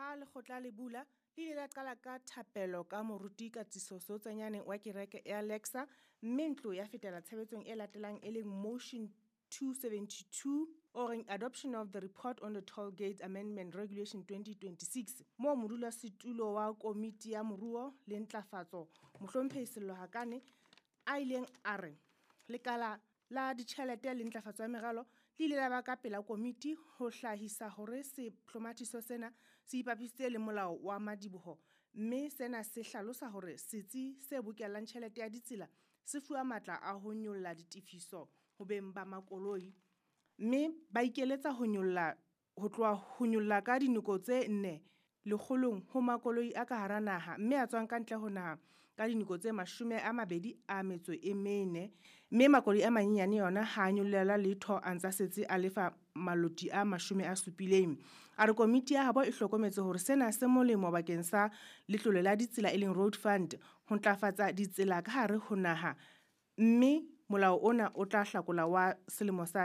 ha lekgotla le bula le ile la qala ka thapelo ka moruti Katiso Sotsanyane wa kereke ya Lexa, mme ntlo ya fetela tshebetsong e latelang e leng Motion 272 or Adoption of the Report on the Toll Gate Amendment Regulation 2026, moo modulasetulo wa komiti ya moruo le ntlafatso Mohlomphehi Sello Hakane a ileng a re lekala la ditjhelete le ntlafatso ya meralo le ile la ba ka pela komiti ho hlahisa hore sehlomathiso sena se ipapisitse le molao wa madiboho, mme sena se hlalosa hore setsi se bokellang tjhelete ya ditsela se fuwa matla a ho nyolla ditifiso ho beng ba makoloi, mme ba ikeletsa ho nyolla ka dinoko tse 400 ho makoloi a ka hara naha, mme a tswang ka ntle ho naha ka dinoko tse 24, mme makoloi a manyenyane yona ha nyollela letho a ntsa setse a lefa maloti a 70. A re komiti ya habo e hlokometse hore sena se molemo bakeng sa letlole la ditsela e leng Road Fund ho ntlafatsa ditsela ka hare ho naha, mme molao ona o tla hlakola wa selemo sa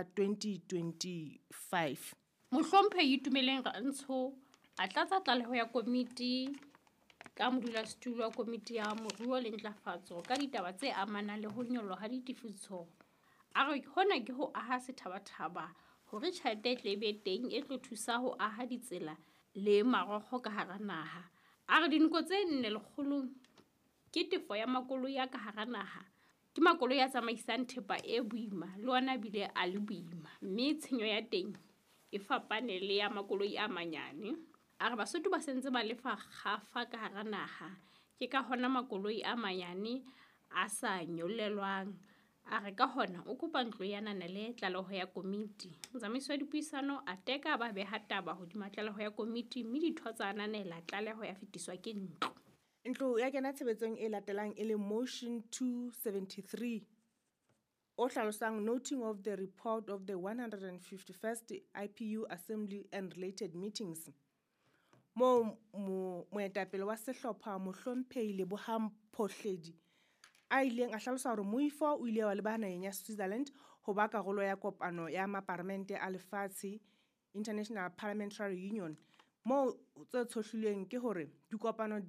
2025. Mohlomphehi Itumeleng Rantsho a tlatsa tlaleho ya komiti ka modulasetulo wa komiti ya moruo le ntlafatso ka ditaba tse amanang le ho nyollwa ha ditifiso. A re hona ke ho aha sethabathaba hore tjhelete e tle be teng e tlo thusa ho aha ditsela le marokgo ka hara naha. A re dinoko tse 400 ke tefo ya makoloi ya ka hara naha, ke makoloi a tsamaisang thepa e boima le ona bile a le boima, mme tshenyo ya teng e fapane le ya makoloi a manyane. A re Basotho ba sentse ba lefa kgafa ka hara naha, ke ka hona makoloi a manyane a sa nyollelwang. A re ka hona o kopa ntlo ya Nanele tlaleho ya komiti. Motsamaiso wa dipuisano a teka ba beha taba hodima tlaleho ya komiti, mme ditho tsa Nanela tlaleho ya fetiswa ke ntlo. Ntlo ya kena tshebetsong e latelang e leng Motion 273 o hlalosang Noting of the Report of the 151st IPU Assembly and Related Meetings, moo moetapele wa sehlopha Mohlomphehi Lebohang Phohledi a ileng a hlalosa hore moifo o ile wa leba naheng ya Switzerland ho ba karolo ya kopano ya maparlamente a lefatshe, International Parliamentary Union, moo tse tshohlilweng ke hore dikopano